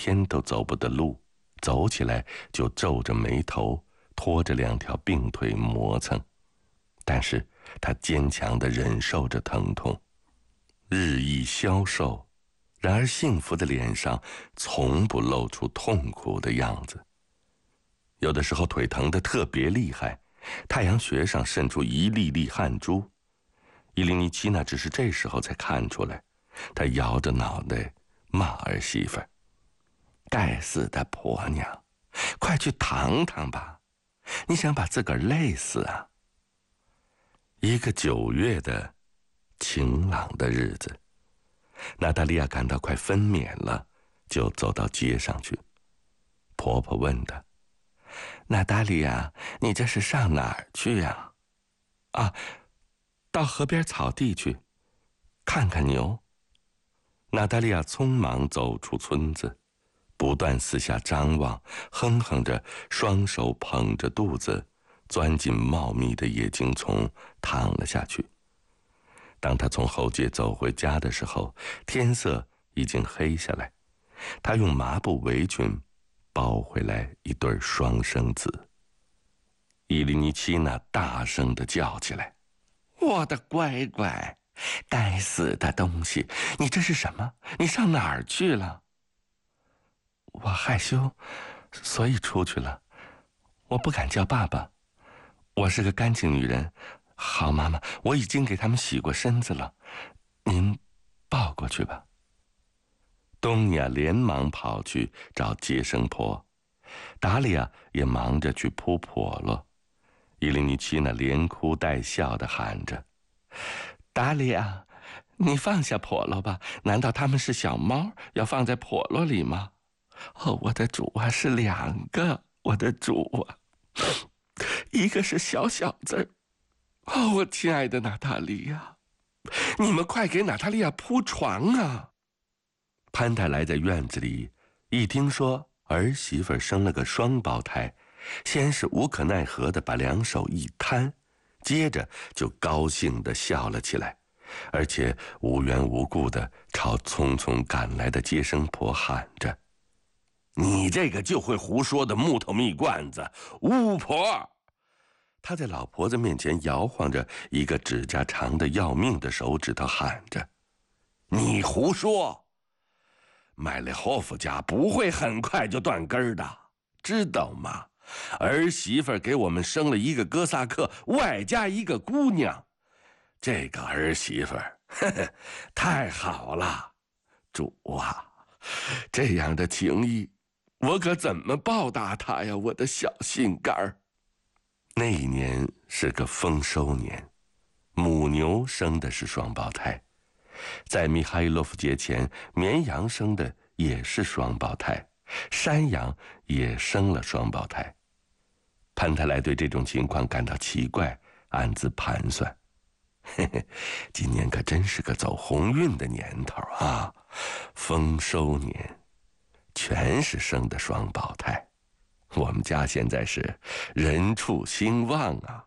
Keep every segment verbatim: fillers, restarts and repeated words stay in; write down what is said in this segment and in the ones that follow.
天都走不得路，走起来就皱着眉头，拖着两条病腿磨蹭。但是他坚强地忍受着疼痛，日益消瘦，然而幸福的脸上从不露出痛苦的样子。有的时候腿疼得特别厉害，太阳穴上渗出一粒粒汗珠。伊琳妮奇娜只是这时候才看出来，她摇着脑袋骂儿媳妇：“该死的婆娘，快去躺躺吧，你想把自个儿累死啊！”一个九月的晴朗的日子，娜塔莉亚感到快分娩了，就走到街上去。婆婆问她：“娜塔莉亚，你这是上哪儿去呀？”“啊，到河边草地去，看看牛。”娜塔莉亚匆忙走出村子，不断四下张望，哼哼着，双手捧着肚子，钻进茂密的野荆丛，躺了下去。当他从后街走回家的时候，天色已经黑下来。他用麻布围裙包回来一对双生子。伊琳妮奇娜大声地叫起来：“我的乖乖，该死的东西，你这是什么？你上哪儿去了？”“我害羞，所以出去了。我不敢叫爸爸。我是个干净女人。好，妈妈，我已经给他们洗过身子了，您抱过去吧。”东尼亚连忙跑去找接生婆，达利亚也忙着去扑笸箩。伊琳妮奇娜连哭带笑地喊着：“达利亚，你放下笸箩吧，难道他们是小猫，要放在笸箩里吗？哦，我的主啊，是两个，我的主啊，一个是小小子。哦，我亲爱的娜塔莉亚，你们快给娜塔莉亚铺床啊！”潘太来在院子里一听说儿媳妇生了个双胞胎，先是无可奈何地把两手一摊，接着就高兴地笑了起来，而且无缘无故地朝匆匆赶来的接生婆喊着：“你这个就会胡说的木头蜜罐子，巫婆！”他在老婆子面前摇晃着一个指甲长的要命的手指头，喊着：“你胡说！麦列霍夫家不会很快就断根的，知道吗？儿媳妇给我们生了一个哥萨克，外加一个姑娘。这个儿媳妇，呵呵，太好了！主啊，这样的情谊，我可怎么报答她呀？我的小心肝儿。”那一年是个丰收年，母牛生的是双胞胎，在米哈伊洛夫节前，绵羊生的也是双胞胎，山羊也生了双胞胎。潘太来对这种情况感到奇怪，暗自盘算：嘿嘿，今年可真是个走鸿运的年头啊！丰收年，全是生的双胞胎。我们家现在是人畜兴旺啊！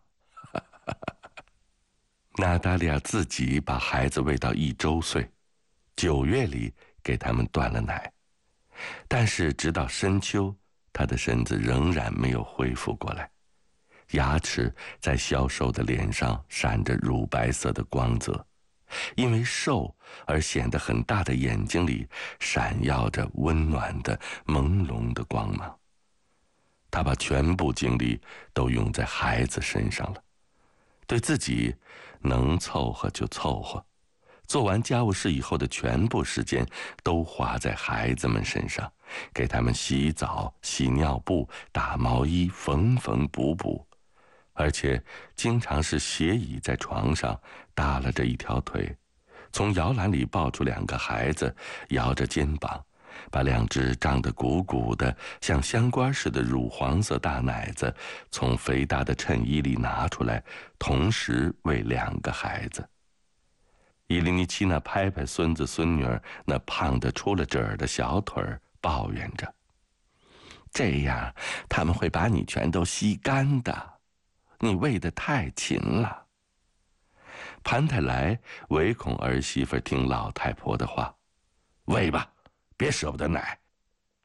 娜达莉亚自己把孩子喂到一周岁，九月里给他们断了奶，但是直到深秋，她的身子仍然没有恢复过来，牙齿在消瘦的脸上闪着乳白色的光泽，因为瘦而显得很大的眼睛里闪耀着温暖的朦胧的光芒。他把全部精力都用在孩子身上了，对自己能凑合就凑合，做完家务事以后的全部时间都花在孩子们身上，给他们洗澡、洗尿布、打毛衣、缝缝补补，而且经常是斜倚在床上，耷拉着一条腿，从摇篮里抱出两个孩子，摇着肩膀，把两只胀得鼓鼓的像香瓜似的乳黄色大奶子从肥大的衬衣里拿出来，同时喂两个孩子。伊琳妮奇娜拍拍孙子孙女儿那胖得出了褶儿的小腿儿，抱怨着：“这样他们会把你全都吸干的，你喂得太勤了。”潘太来唯恐儿媳妇听老太婆的话：“喂吧，别舍不得奶，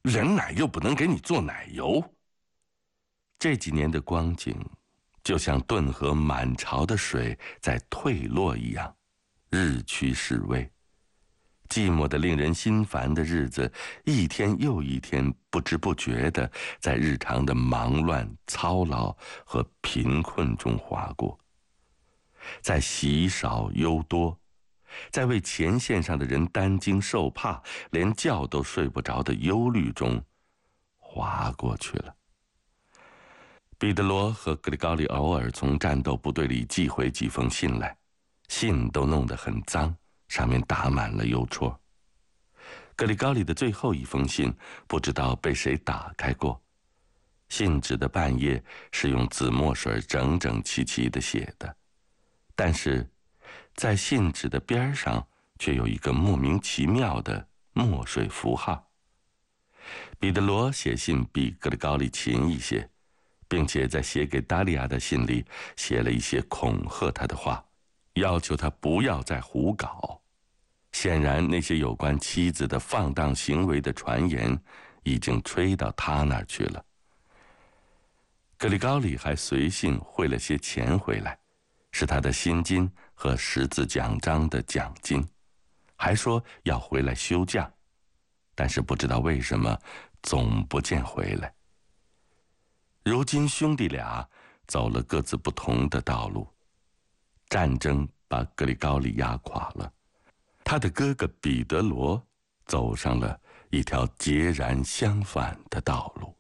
人奶又不能给你做奶油。这几年的光景，就像顿河满潮的水在退落一样，日趋式微。寂寞的令人心烦的日子，一天又一天，不知不觉地在日常的忙乱、操劳和贫困中划过，在喜少忧多，在为前线上的人担惊受怕，连觉都睡不着的忧虑中划过去了。彼得罗和格里高利偶尔从战斗部队里寄回几封信来，信都弄得很脏，上面打满了邮戳。格里高利的最后一封信不知道被谁打开过，信纸的半页是用紫墨水整整齐齐地写的，但是在信纸的边上却有一个莫名其妙的墨水符号。彼得罗写信比格里高利勤一些，并且在写给达利亚的信里写了一些恐吓他的话，要求他不要再胡搞。显然那些有关妻子的放荡行为的传言已经吹到他那儿去了。格里高利还随信汇了些钱回来，是他的薪金和十字奖章的奖金，还说要回来休假，但是不知道为什么总不见回来。如今兄弟俩走了各自不同的道路，战争把格里高利压垮了，他的哥哥彼得罗走上了一条截然相反的道路。